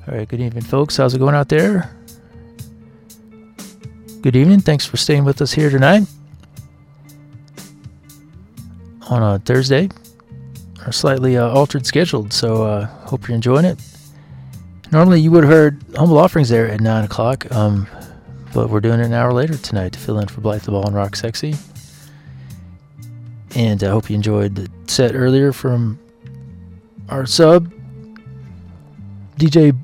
All right, good evening, folks. How's it going out there? Good evening. Thanks for staying with us here tonight on a Thursday, or slightly altered scheduled, so hope you're enjoying it. Normally, you would have heard Humble Offerings there at 9 o'clock, but we're doing it an hour later tonight to fill in for Blythe the Ball and Rock Sexy. And I hope you enjoyed the set earlier from our sub, DJ